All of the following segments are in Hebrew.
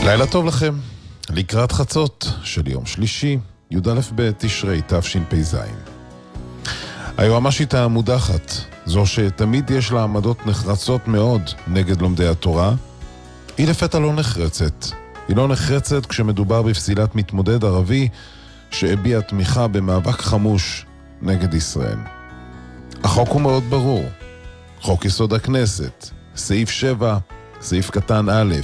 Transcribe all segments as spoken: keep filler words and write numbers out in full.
לילה טוב לכם, לקראת חצות של יום שלישי, י"א בתשרי תשפ"ז. היועמ"שית המודחת, זו שתמיד יש לה עמדות נחרצות מאוד נגד לומדי התורה, היא לפתע לא נחרצת. היא לא נחרצת כשמדובר בפסילת מתמודד ערבי שהביע תמיכה במאבק חמוש נגד ישראל. החוק הוא מאוד ברור. חוק יסוד הכנסת, סעיף שבע, סעיף קטן א'.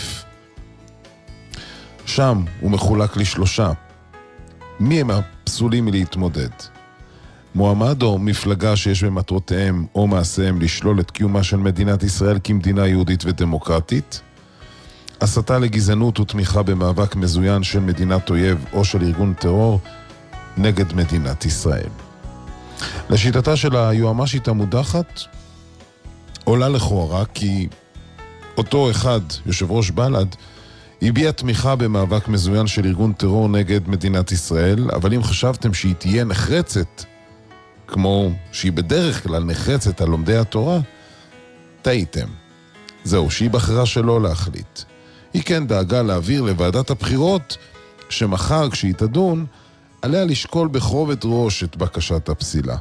שם הוא מחולק לשלושה. מי הם הפסולים מלהתמודד? מועמד או מפלגה שיש במטרותיהם או מעשיהם לשלול את קיומה של מדינת ישראל כמדינה יהודית ודמוקרטית? הסתה לגזענות ותמיכה במאבק מזוין של מדינת אויב או של ארגון טרור נגד מדינת ישראל. לשיטתה של היועמ"שית המודחת, עולה לכאורה כי אותו אחד, יושב ראש בל"ד, הביע תמיכה במאבק מזוין של ארגון טרור נגד מדינת ישראל, אבל אם חשבתם שהיא תהיה נחרצת, כמו שהיא בדרך כלל נחרצת על לומדי התורה, טעיתם. זהו, שהיא בחרה שלא להחליט. היא כן דאגה להעביר לוועדת הבחירות, שמחר כשהיא תדון, עליה לשקול בכובד ראש את בקשת הפסילה.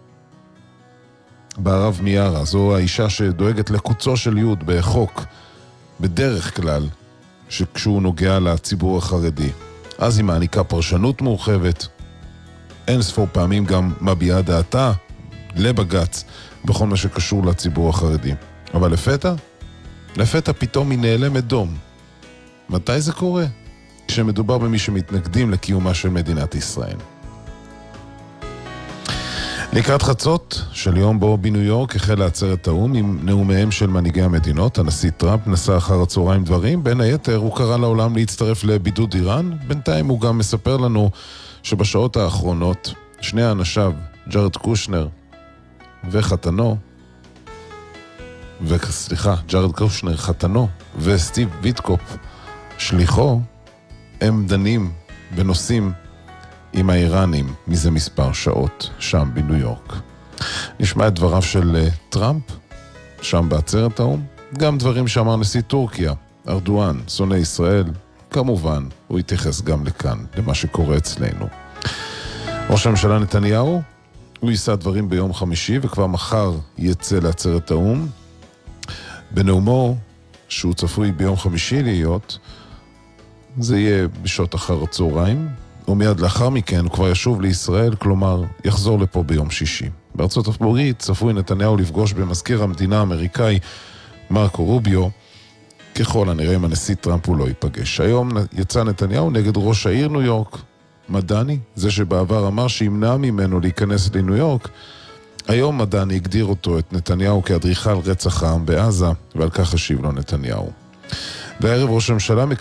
בערב מיארה, זו האישה שדואגת לקוצו של יוד בחוק, בדרך כלל, שכשהוא נוגע לציבור החרדי. אז היא מעניקה פרשנות מורחבת, אין ספור פעמים גם מביעה דעתה לבגץ בכל מה שקשור לציבור החרדי. אבל לפתע, לפתע פתאום היא נעלמת דום. מתי זה קורה? כשמדובר במי שמתנגדים לקיומה של מדינת ישראל. לקראת חצות של יום בו בניו יורק החל לעצרת האום עם נאומיהם של מנהיגי המדינות. הנשיא טראמפ נשא אחר הצהריים דברים, בין היתר הוא קרא לעולם להצטרף לבידוד איראן. בינתיים הוא גם מספר לנו שבשעות האחרונות שני אנשיו, ג'ארד קושנר וחתנו, וסליחה, ג'ארד קושנר חתנו וסטיב ויטקופ שליחו, הם דנים בנושאים עם האיראנים מזה מספר שעות שם בניו יורק. נשמע את דבריו של טראמפ שם בעצרת האום, גם דברים שאמר נשיא טורקיה ארדואן, שונא ישראל. כמובן הוא יתייחס גם לכאן, למה שקורה אצלנו. ראש הממשלה נתניהו, הוא יישא דברים ביום חמישי וכבר מחר יצא לעצרת האום. בנאומו שהוא צפוי ביום חמישי להיות, זה יהיה בשעות אחר הצהריים, ומיד לאחר מכן הוא כבר ישוב לישראל, כלומר יחזור לפה ביום שישי. בארצות הברית צפוי נתניהו לפגוש במזכיר המדינה האמריקאי מרקו רוביו, ככל הנראה עם הנשיא טראמפ הוא לא ייפגש. היום יצא נתניהו נגד ראש העיר ניו יורק, מדני, זה שבעבר אמר שימנע ממנו להיכנס לניו יורק. היום מדני הגדיר אותו, את נתניהו, כאדריכל רצח העם בעזה, ועל כך השיב לו נתניהו. בערב ראש הממשלה